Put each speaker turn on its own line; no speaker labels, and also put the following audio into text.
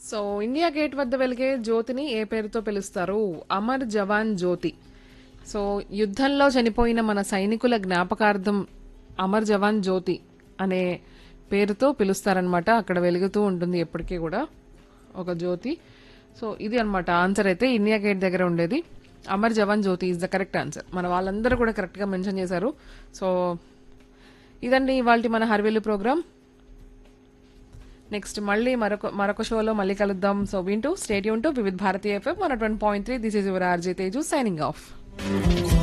So India gate వద్ద వెలిగే జ్యోతిని ఏ పేరుతో పిలుస్తారు? అమర్ జవాన్ జ్యోతి. సో యుద్ధంలో చనిపోయిన మన సైనికుల జ్ఞాపకార్థం అమర్ జవాన్ జ్యోతి అనే పేరుతో పిలుస్తారనమాట. అక్కడ వెలుగుతూ ఉంటుంది ఎప్పటికీ కూడా ఒక జ్యోతి. సో ఇది అన్నమాట ఆన్సర్. అయితే ఇండియా గేట్ దగ్గర ఉండేది అమర్ జవాన్ జ్యోతి ఈజ్ ద కరెక్ట్ ఆన్సర్. మన వాళ్ళందరూ కూడా కరెక్ట్గా మెన్షన్ చేశారు. సో ఇదండి ఇవాళ మన హర్వేలు ప్రోగ్రామ్. నెక్స్ట్ మళ్ళీ మరొక షోలో మళ్ళీ కలుద్దాం. సో వింటూ stadium to Vividh Bharatiya FM 101.3. This is your RJ Teju signing off.